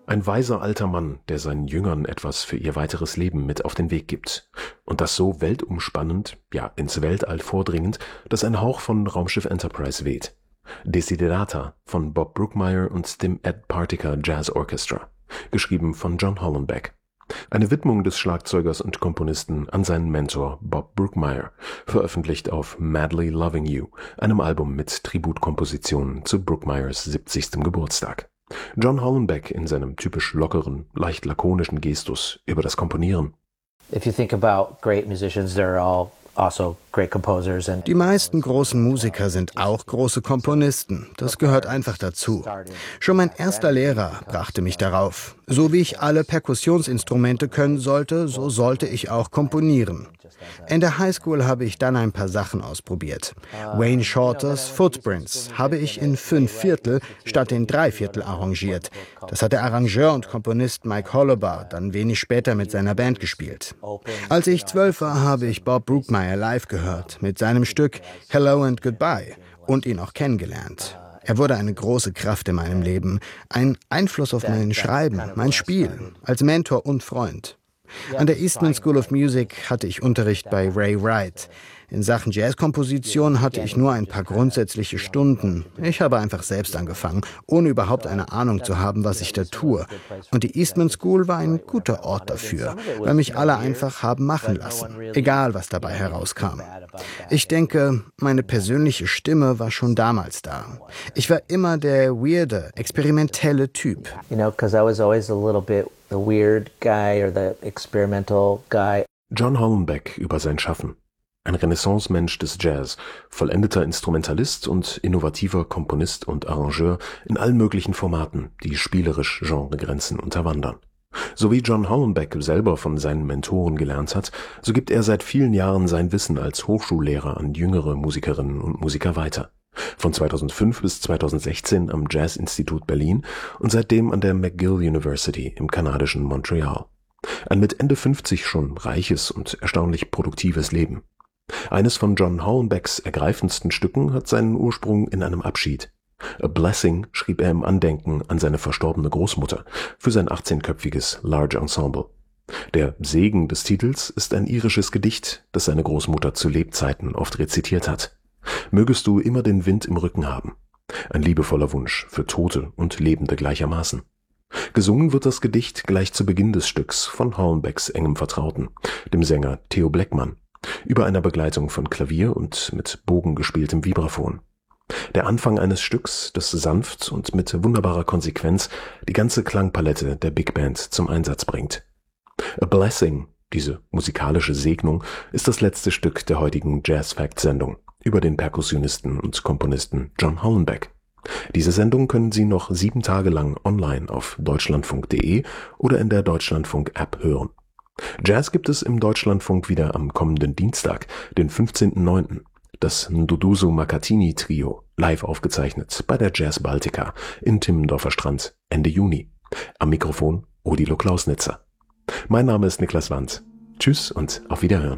Ein weiser alter Mann, der seinen Jüngern etwas für ihr weiteres Leben mit auf den Weg gibt. Und das so weltumspannend, ja ins Weltall vordringend, dass ein Hauch von Raumschiff Enterprise weht. Desiderata von Bob Brookmeyer und dem Ed Partaker Jazz Orchestra, geschrieben von John Hollenbeck. Eine Widmung des Schlagzeugers und Komponisten an seinen Mentor Bob Brookmeyer, veröffentlicht auf Madly Loving You, einem Album mit Tributkompositionen zu Brookmeyers 70. Geburtstag. John Hollenbeck in seinem typisch lockeren, leicht lakonischen Gestus über das Komponieren. If you think about great musicians, they're all also great composers. Die meisten großen Musiker sind auch große Komponisten. Das gehört einfach dazu. Schon mein erster Lehrer brachte mich darauf. So wie ich alle Perkussionsinstrumente können sollte, so sollte ich auch komponieren. In der Highschool habe ich dann ein paar Sachen ausprobiert. Wayne Shorters Footprints habe ich in 5/4 statt in 3/4 arrangiert. Das hat der Arrangeur und Komponist Mike Holliber dann wenig später mit seiner Band gespielt. Als ich 12 war, habe ich Bob Brookmeyer live gehört mit seinem Stück Hello and Goodbye und ihn auch kennengelernt. Er wurde eine große Kraft in meinem Leben, ein Einfluss auf mein Schreiben, mein Spiel, als Mentor und Freund. An der Eastman School of Music hatte ich Unterricht bei Ray Wright. In Sachen Jazzkomposition hatte ich nur ein paar grundsätzliche Stunden. Ich habe einfach selbst angefangen, ohne überhaupt eine Ahnung zu haben, was ich da tue. Und die Eastman School war ein guter Ort dafür, weil mich alle einfach haben machen lassen, egal was dabei herauskam. Ich denke, meine persönliche Stimme war schon damals da. Ich war immer der weirde, experimentelle Typ. You know, because I was always a little bit the weird guy or the experimental guy. John Hollenbeck über sein Schaffen. Ein Renaissance-Mensch des Jazz, vollendeter Instrumentalist und innovativer Komponist und Arrangeur in allen möglichen Formaten, die spielerisch Genregrenzen unterwandern. So wie John Hollenbeck selber von seinen Mentoren gelernt hat, so gibt er seit vielen Jahren sein Wissen als Hochschullehrer an jüngere Musikerinnen und Musiker weiter. Von 2005 bis 2016 am Jazz-Institut Berlin und seitdem an der McGill University im kanadischen Montreal. Ein mit Ende 50 schon reiches und erstaunlich produktives Leben. Eines von John Hollenbecks ergreifendsten Stücken hat seinen Ursprung in einem Abschied. A Blessing schrieb er im Andenken an seine verstorbene Großmutter für sein 18-köpfiges Large Ensemble. Der Segen des Titels ist ein irisches Gedicht, das seine Großmutter zu Lebzeiten oft rezitiert hat. Mögest du immer den Wind im Rücken haben. Ein liebevoller Wunsch für Tote und Lebende gleichermaßen. Gesungen wird das Gedicht gleich zu Beginn des Stücks von Hollenbecks engem Vertrauten, dem Sänger Theo Bleckmann, über einer Begleitung von Klavier und mit Bogen gespieltem Vibraphon. Der Anfang eines Stücks, das sanft und mit wunderbarer Konsequenz die ganze Klangpalette der Big Band zum Einsatz bringt. A Blessing, diese musikalische Segnung, ist das letzte Stück der heutigen Jazz-Fact-Sendung über den Perkussionisten und Komponisten John Hollenbeck. Diese Sendung können Sie noch 7 Tage lang online auf deutschlandfunk.de oder in der Deutschlandfunk-App hören. Jazz gibt es im Deutschlandfunk wieder am kommenden Dienstag, den 15.09. Das Nduduzo Makatini Trio, live aufgezeichnet bei der Jazz Baltica in Timmendorfer Strand Ende Juni. Am Mikrofon Odilo Klausnitzer. Mein Name ist Niklas Wandt. Tschüss und auf Wiederhören.